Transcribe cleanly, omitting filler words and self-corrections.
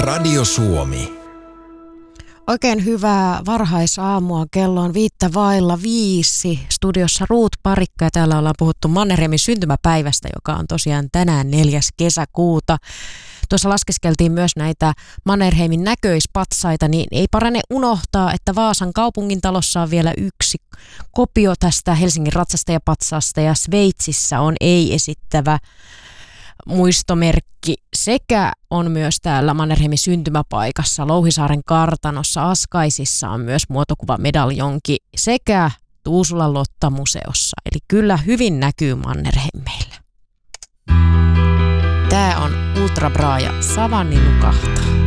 Radio Suomi. Oikein hyvää varhaisaamua. Kello on 5:05. Studiossa Ruut Parikka ja täällä ollaan puhuttu Mannerheimin syntymäpäivästä, joka on tosiaan tänään 4. kesäkuuta. Tuossa laskeskeltiin myös näitä Mannerheimin näköispatsaita, niin ei parane unohtaa, että Vaasan kaupungintalossa on vielä yksi kopio tästä Helsingin ratsastajapatsaasta ja Sveitsissä on ei-esittävä muistomerkki sekä on myös täällä Mannerheimin syntymäpaikassa Louhisaaren kartanossa Askaisissa on myös muotokuvamedaljonki sekä Tuusulan Lotta-museossa. Eli kyllä hyvin näkyy Mannerheim meillä. Tää on Ultra Bra ja Savanni nukahtaa.